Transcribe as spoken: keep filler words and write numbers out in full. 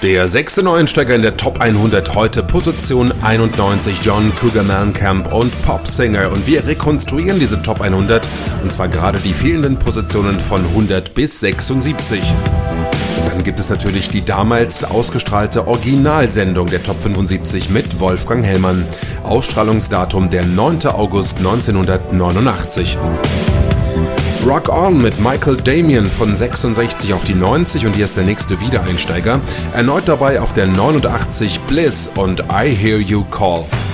Der sechste Neueinsteiger in der Top hundert heute, Position einundneunzig, John Cougar Mellencamp und Popsinger. Und wir rekonstruieren diese Top hundert, und zwar gerade die fehlenden Positionen von hundert bis sechsundsiebzig. Dann gibt es natürlich die damals ausgestrahlte Originalsendung der Top fünfundsiebzig mit Wolfgang Hellmann. Ausstrahlungsdatum der neunter August neunzehnhundertneunundachtzig. Rock On mit Michael Damian von sechsundsechzig auf die neunzig, und hier ist der nächste Wiedereinsteiger. Erneut dabei auf der neunundachtzig Bliss und I Hear You Call.